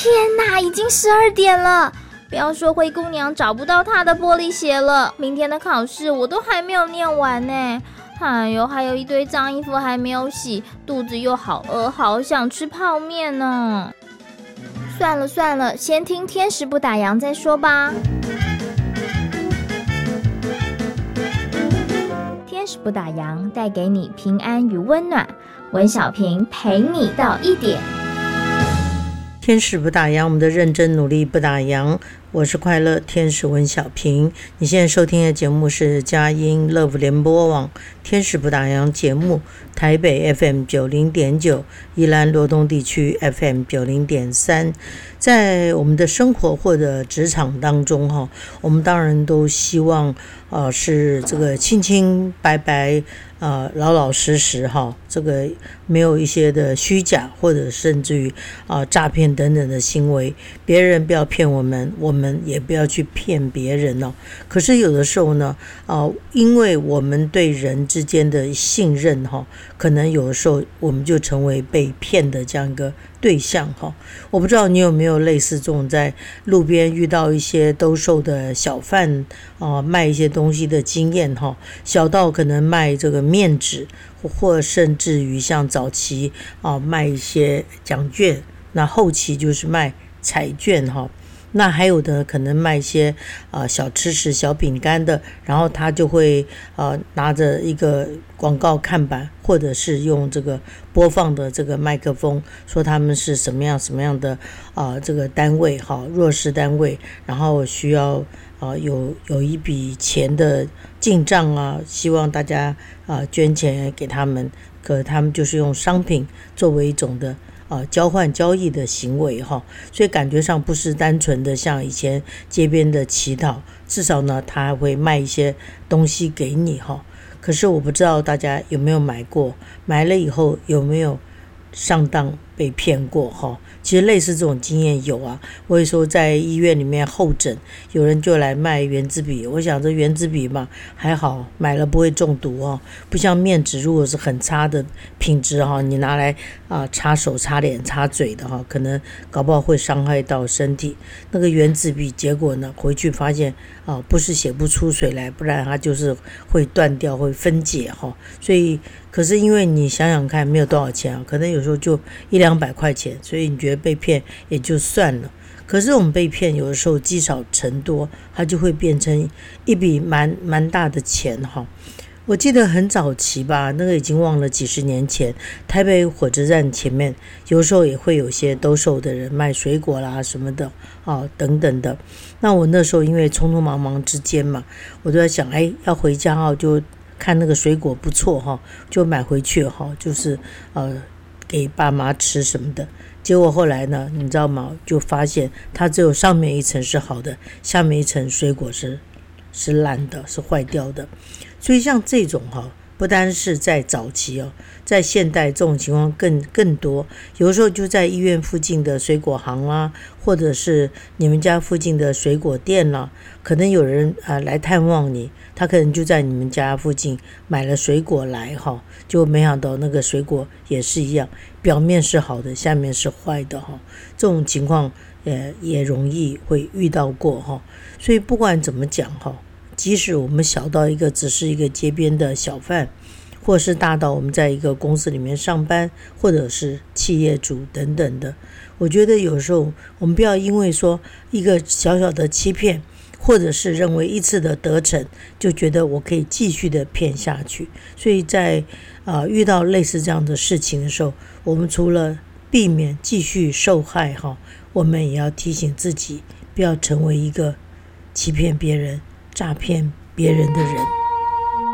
天哪，已经12点了！不要说灰姑娘找不到她的玻璃鞋了，明天的考试我都还没有念完呢。哎呦，还有一堆脏衣服还没有洗，肚子又好饿，好想吃泡面呢。算了，先听天使不打烊再说吧。天使不打烊，带给你平安与温暖。文小平陪你到1点。 天使不打烊，我们的认真努力不打烊。我是快乐天使文小平。你现在收听的节目是佳音 Love 联播网天使不打烊节目，台北 FM 90.9，宜兰罗东地区 FM 90.3。在我们的生活或者职场当中我们当然都希望是这个清清白白老老实实这个没有一些的虚假或者甚至于诈骗等等的行为，别人不要骗我们，我们也不要去骗别人可是有的时候呢因为我们对人之间的信任可能有的时候我们就成为被骗的这样一个对象我不知道你有没有类似这种在路边遇到一些兜售的小贩卖一些东西的经验小到可能卖这个面纸，或甚至于像早期卖一些奖券，那后期就是卖彩券那还有的可能卖一些小吃食小饼干的，然后他就会拿着一个广告看板，或者是用这个播放的这个麦克风，说他们是什么样的这个单位弱势单位，然后需要有一笔钱的进账希望大家捐钱给他们，可他们就是用商品作为一种的交换交易的行为所以感觉上不是单纯的像以前街边的乞讨，至少呢他会卖一些东西给你可是我不知道大家有没有买过，买了以后有没有上当被骗过其实类似这种经验有我也说在医院里面候诊，有人就来卖原子笔，我想这原子笔嘛还好，买了不会中毒不像面纸，如果是很差的品质你拿来擦手擦脸擦嘴的可能搞不好会伤害到身体。那个原子笔结果呢回去发现不是写不出水来，不然它就是会断掉会分解所以可是因为你想想看没有多少钱可能有时候就100-200块钱，所以你觉得被骗也就算了。可是我们被骗有的时候积少成多，它就会变成一笔蛮大的钱我记得很早期吧，那个已经忘了几十年前，台北火车站前面有时候也会有些兜售的人卖水果啦什么的等等的。那我那时候因为匆匆忙忙之间嘛，我都在想要回家就看那个水果不错就买回去就是给爸妈吃什么的。结果后来呢你知道吗，就发现它只有上面一层是好的，下面一层水果是烂的，是坏掉的。所以像这种不单是在早期在现代这种情况更多，有时候就在医院附近的水果行啦，或者是你们家附近的水果店啦，可能有人来探望你，他可能就在你们家附近买了水果来就没想到那个水果也是一样，表面是好的，下面是坏的这种情况也容易会遇到过所以不管怎么讲即使我们小到只是一个街边的小贩，或是大到我们在一个公司里面上班，或者是企业主等等的，我觉得有时候我们不要因为说一个小小的欺骗，或者是认为一次的得逞，就觉得我可以继续的骗下去。所以在遇到类似这样的事情的时候，我们除了避免继续受害我们也要提醒自己不要成为一个欺骗别人诈骗别人的人。